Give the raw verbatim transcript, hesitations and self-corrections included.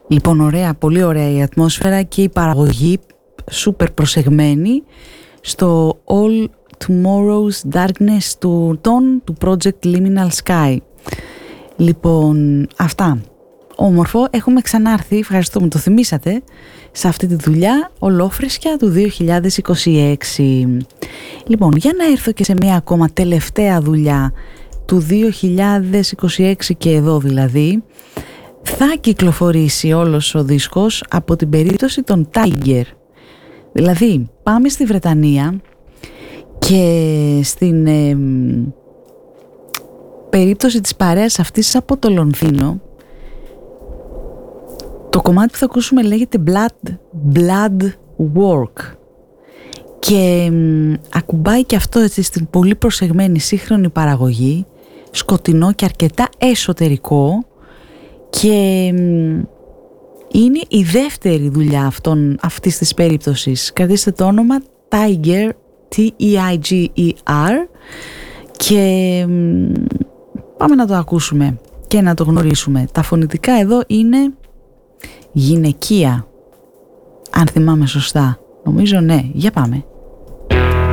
Λοιπόν, ωραία, πολύ ωραία η ατμόσφαιρα και η παραγωγή σούπερ προσεγμένη στο All Tomorrow's Darkness του Ton του Project Liminal Sky. Λοιπόν, αυτά. Όμορφο, έχουμε ξανάρθει, ευχαριστώ μου το θυμήσατε, σε αυτή τη δουλειά ολόφρεσκια του δύο χιλιάδες είκοσι έξι. Λοιπόν, για να έρθω και σε μια ακόμα τελευταία δουλειά του δύο χιλιάδες είκοσι έξι και εδώ δηλαδή, θα κυκλοφορήσει όλος ο δίσκος από την περίπτωση των Tiger. Δηλαδή, πάμε στη Βρετανία και στην ε, περίπτωση της παρέας αυτής από το Λονδίνο, το κομμάτι που θα ακούσουμε λέγεται Blood, Blood Work και μ, ακουμπάει και αυτό έτσι στην πολύ προσεγμένη σύγχρονη παραγωγή, σκοτεινό και αρκετά εσωτερικό, και μ, είναι η δεύτερη δουλειά αυτών, αυτής της περίπτωσης. Κρατήστε το όνομα Tiger, T-E-I-G-E-R, και μ, πάμε να το ακούσουμε και να το γνωρίσουμε. Τα φωνητικά εδώ είναι γυναικεία, αν θυμάμαι σωστά. Νομίζω ναι, για πάμε.